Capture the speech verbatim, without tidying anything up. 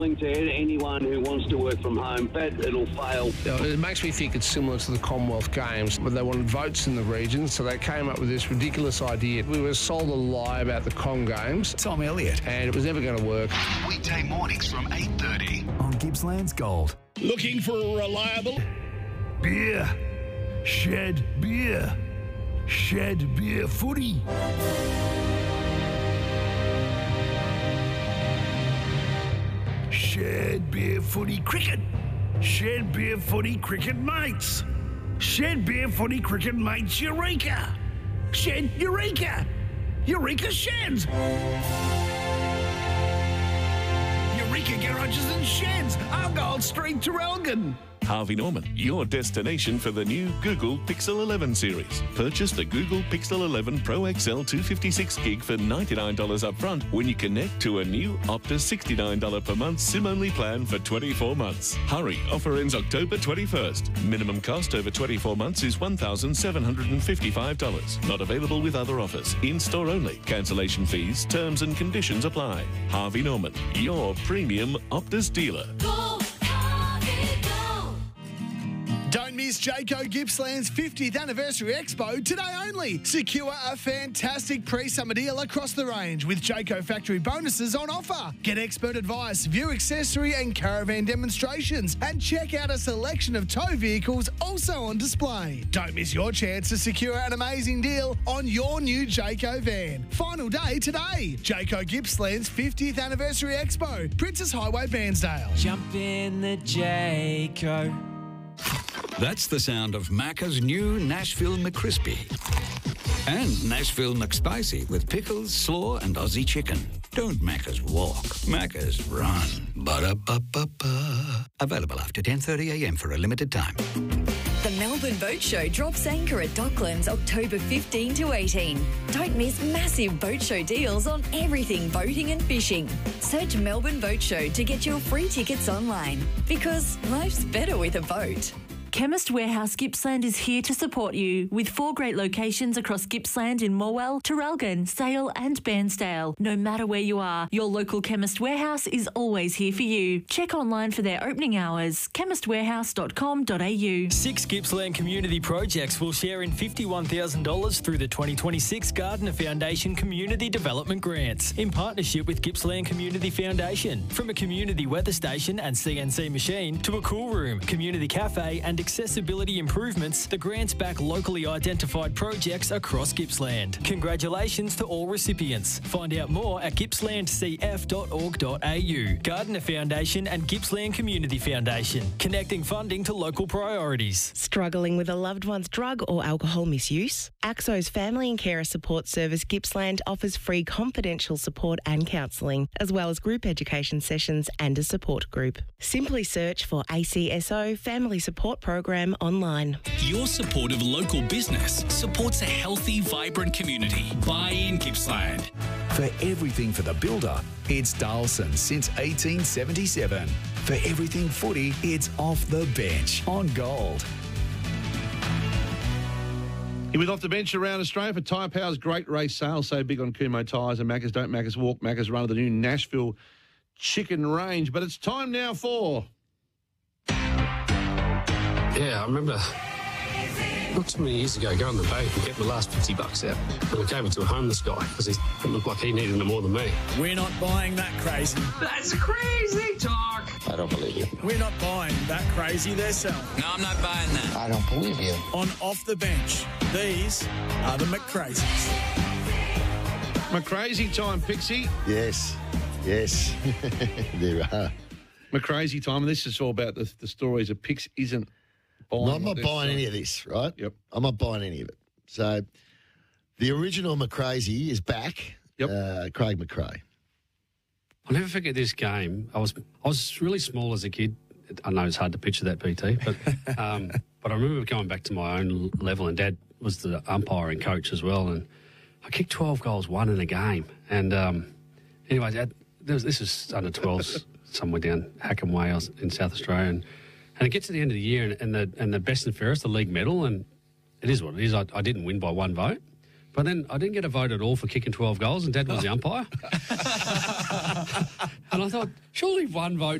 to anyone who wants to work from home, but it'll fail. It makes me think it's similar to the Commonwealth Games, but they wanted votes in the region, so they came up with this ridiculous idea. We were sold a lie about the Com Games. Tom Elliott. And it was never going to work. Weekday mornings from eight thirty on Gippsland's Gold. Looking for a reliable Beer. Shed beer. Shed beer footy. Shed beer footy cricket. Shed beer footy cricket mates. Shed beer footy cricket mates Eureka. Shed Eureka. Eureka Sheds. Eureka Garages and Sheds. Argyle Street, Traralgon. Harvey Norman, your destination for the new Google Pixel eleven series. Purchase the Google Pixel eleven Pro X L two fifty-six gig for ninety-nine dollars up front when you connect to a new Optus sixty-nine dollars per month SIM-only plan for twenty-four months. Hurry, offer ends October twenty-first. Minimum cost over twenty-four months is one thousand seven hundred fifty-five dollars. Not available with other offers. In-store only. Cancellation fees, terms and conditions apply. Harvey Norman, your premium Optus dealer. Go, Harvey, go. Don't miss Jayco Gippsland's fiftieth Anniversary Expo today only. Secure a fantastic pre-summer deal across the range with Jayco factory bonuses on offer. Get expert advice, view accessory and caravan demonstrations, and check out a selection of tow vehicles also on display. Don't miss your chance to secure an amazing deal on your new Jayco van. Final day today. Jayco Gippsland's fiftieth Anniversary Expo, Princess Highway, Bairnsdale. Jump in the Jayco. That's the sound of Macca's new Nashville McCrispy. And Nashville McSpicy with pickles, slaw and Aussie chicken. Don't Macca's walk, Macca's run. Ba-da-ba-ba-ba. Available after ten thirty a m for a limited time. The Melbourne Boat Show drops anchor at Docklands October fifteenth to eighteenth. Don't miss massive boat show deals on everything boating and fishing. Search Melbourne Boat Show to get your free tickets online, because life's better with a boat. Chemist Warehouse Gippsland is here to support you with four great locations across Gippsland in Morwell, Traralgon, Sale and Bairnsdale. No matter where you are, your local Chemist Warehouse is always here for you. Check online for their opening hours, chemist warehouse dot com dot a u. Six Gippsland community projects will share in fifty-one thousand dollars through the twenty twenty-six Gardner Foundation Community Development Grants in partnership with Gippsland Community Foundation. From a community weather station and C N C machine to a cool room, community cafe and accessibility improvements, the grants back locally identified projects across Gippsland. Congratulations to all recipients. Find out more at gippsland c f dot org dot a u. Gardner Foundation and Gippsland Community Foundation, connecting funding to local priorities. Struggling with a loved one's drug or alcohol misuse? AXO's Family and Carer Support Service Gippsland offers free confidential support and counselling, as well as group education sessions and a support group. Simply search for A C S O Family Support Program online. Your support of local business supports a healthy, vibrant community. Buy in Gippsland. For everything for the builder, it's Darlson since eighteen seventy-seven. For everything footy, it's Off the Bench on Gold. He was off the bench around Australia for Tyre Power's great race sale. So big on Kumho tyres and Macca's don't Macca's walk. Macca's run of the new Nashville chicken range. But it's time now for... Yeah, I remember not too many years ago going to the bank and getting the last fifty bucks out. And I gave it to a homeless guy because he looked like he needed it more than me. We're not buying that crazy. That's crazy talk. I don't believe you. We're not buying that crazy they're selling. No, I'm not buying that. I don't believe you. On Off the Bench, these are the McCrazies. McCrazy time, Pixie. Yes, yes, there are. McCrazy time, and this is all about the, the stories of Pix isn't buying. No, I'm not this, buying so. any of this, right? Yep. I'm not buying any of it. So the original McCrazy is back. Yep. Uh, Craig McRae. I'll never forget this game. I was I was really small as a kid. I know it's hard to picture that, P T, but um, but I remember going back to my own level, and Dad was the umpire and coach as well, and I kicked twelve goals, one in a game. And um, anyway, Dad, there was, this is under twelves somewhere down Hackham Way in South Australia, and, and it gets to the end of the year, and, and the and the best and fairest, the league medal, and it is what it is. I, I didn't win by one vote. But then I didn't get a vote at all for kicking twelve goals, and Dad was the umpire. And I thought, surely one vote